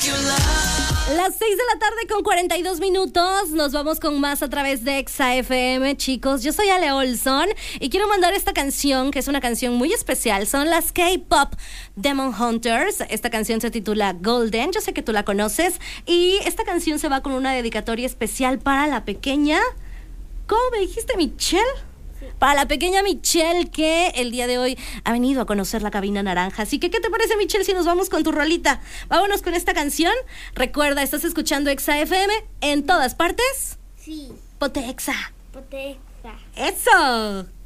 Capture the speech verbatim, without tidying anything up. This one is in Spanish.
Las seis de la tarde con cuarenta y dos minutos. Nos vamos con más a través de Exa F M, chicos. Yo soy Ale Olson y quiero mandar esta canción, que es una canción muy especial. Son las K-Pop Demon Hunters. Esta canción se titula Golden. Yo sé que tú la conoces. Y esta canción se va con una dedicatoria especial para la pequeña... ¿Cómo me dijiste, Michelle? Para la pequeña Michelle, que el día de hoy ha venido a conocer la cabina naranja. Así que, ¿qué te parece, Michelle, si nos vamos con tu rolita? Vámonos con esta canción. Recuerda, estás escuchando Exa F M en todas partes. Sí. Ponte Exa. Ponte Exa. ¡Eso!